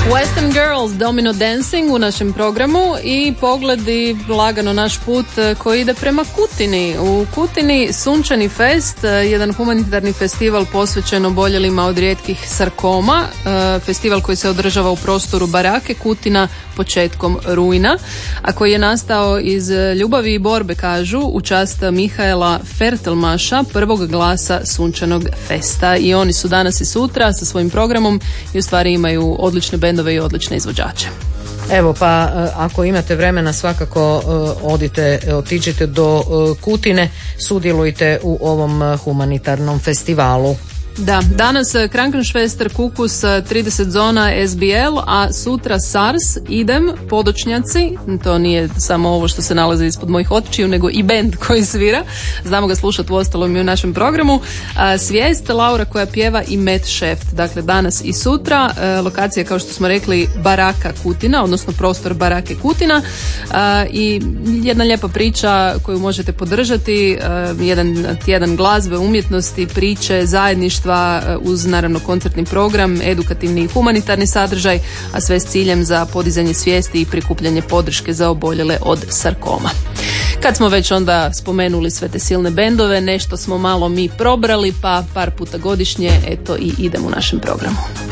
Western Girls, Domino Dancing u našem programu i pogledi lagano naš put koji ide prema Kutini. U Kutini Sunčani fest, jedan humanitarni festival posvećen oboljelima od rijetkih sarkoma, festival koji se održava u prostoru Barake Kutina početkom rujna, a koji je nastao iz ljubavi i borbe, kažu, u čast Mihaela Fertelmaša, prvog glasa Sunčanog festa. I oni su danas i sutra sa svojim programom i u stvari imaju odlične bendove i odlične izvođače. Evo, pa ako imate vremena svakako otiđite do Kutine, sudjelujte u ovom humanitarnom festivalu. Da, danas Krankenschwester, Kukus, 30 zona SBL, a sutra SARS, Idem, Podočnjaci, to nije samo ovo što se nalazi ispod mojih očiju, nego i bend koji svira, znamo ga slušati uostalom i u našem programu, Svijest, Laura koja pjeva i Matt Šeft, dakle danas i sutra, lokacija kao što smo rekli Baraka Kutina, odnosno prostor Barake Kutina, i jedna lijepa priča koju možete podržati, jedan tjedan glazbe, umjetnosti, priče, zajedništva, uz naravno koncertni program, edukativni i humanitarni sadržaj, a sve s ciljem za podizanje svijesti i prikupljanje podrške za oboljele od sarkoma. Kad smo već onda spomenuli sve te silne bendove, nešto smo malo mi probrali, pa par puta godišnje eto i idemo u našem programu.